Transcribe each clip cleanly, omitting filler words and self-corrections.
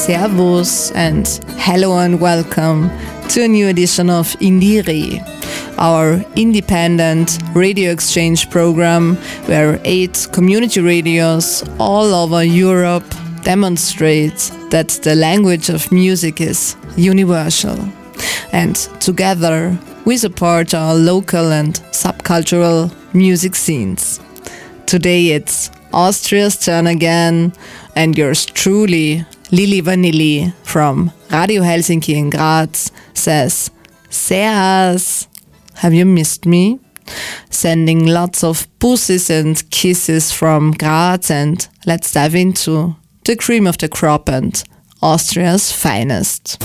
Servus and hello and welcome to a new edition of Indire, our independent radio exchange program where 8 community radios all over Europe demonstrate that the language of music is universal. And together we support our local and subcultural music scenes. Today it's Austria's turn again, and yours truly, Lili Vanilli from Radio Helsinki in Graz says, Servus, have you missed me? Sending lots of pussies and kisses from Graz, and let's dive into the cream of the crop and Austria's finest.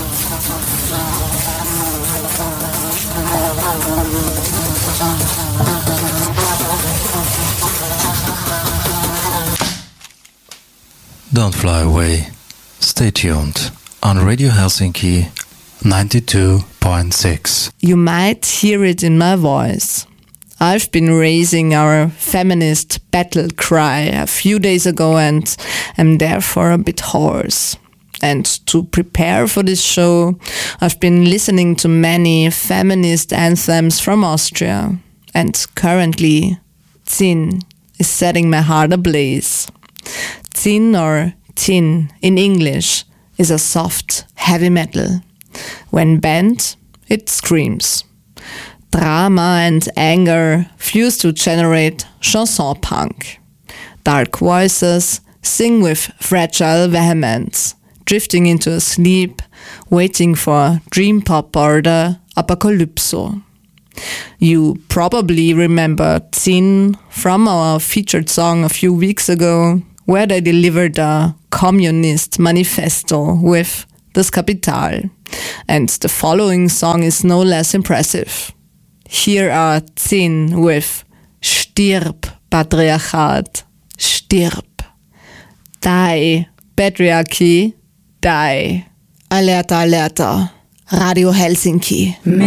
Don't fly away. Stay tuned on Radio Helsinki 92.6. You might hear it in my voice. I've been raising our feminist battle cry a few days ago and am therefore a bit hoarse. And to prepare for this show, I've been listening to many feminist anthems from Austria. And currently, Zin is setting my heart ablaze. Zin, or Tin in English, is a soft heavy metal. When bent, it screams. Drama and anger fuse to generate chanson punk. Dark voices sing with fragile vehemence, drifting into a sleep, waiting for dream pop or the apocalypso. You probably remember Zin from our featured song a few weeks ago, where they delivered a communist manifesto with Das Kapital. And the following song is no less impressive. Here are Zin with Stirb, Patriarchat, stirb. Die, Patriarchy, die. Alerta, alerta. Radio Helsinki.